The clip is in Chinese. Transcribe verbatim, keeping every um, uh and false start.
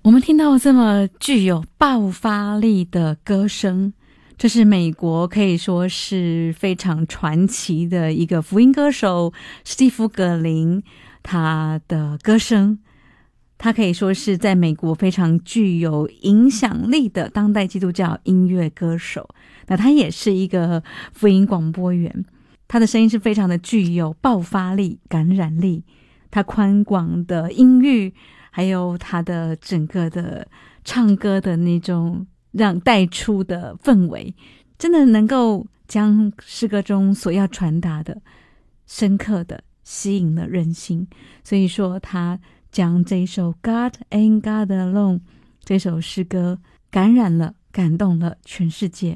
我们听到这么具有爆发力的歌声，这是美国可以说是非常传奇的一个福音歌手史蒂夫·葛林，他的歌声他可以说是在美国非常具有影响力的当代基督教音乐歌手。那他也是一个福音广播员，他的声音是非常的具有爆发力、感染力，他宽广的音域还有他的整个的唱歌的那种让带出的氛围，真的能够将诗歌中所要传达的深刻的吸引了人心。所以说他将这一首 God Ain't God Alone 这首诗歌感染了感动了全世界。